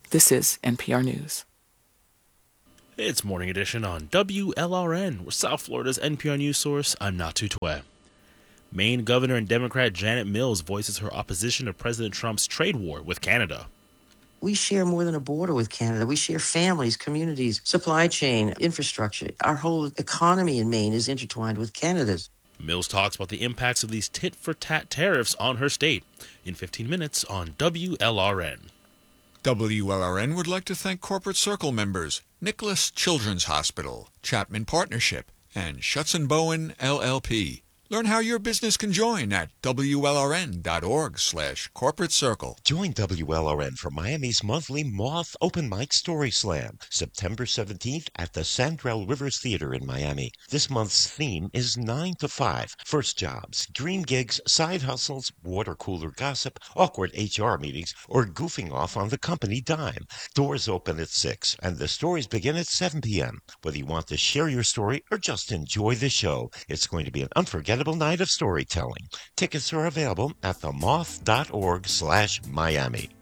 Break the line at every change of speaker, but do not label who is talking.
This is NPR News.
It's Morning Edition on WLRN, with South Florida's NPR News source. I'm Natu Twe. Maine Governor and Democrat Janet Mills voices her opposition to President Trump's trade war with Canada.
We share more than a border with Canada. We share families, communities, supply chain, infrastructure. Our whole economy in Maine is intertwined with Canada's.
Mills talks about the impacts of these tit-for-tat tariffs on her state in 15 minutes on WLRN.
WLRN would like to thank Corporate Circle members Nicholas Children's Hospital, Chapman Partnership, and Schutz & Bowen, LLP. Learn how your business can join at WLRN.org/corporate circle.
Join WLRN for Miami's monthly Moth Open Mic Story Slam, September 17th at the Sandrell Rivers Theater in Miami. This month's theme is 9 to 5. First jobs, dream gigs, side hustles, water cooler gossip, awkward HR meetings, or goofing off on the company dime. Doors open at 6, and the stories begin at 7 p.m. Whether you want to share your story or just enjoy the show, it's going to be an unforgettable night of storytelling. Tickets are available at themoth.org/Miami.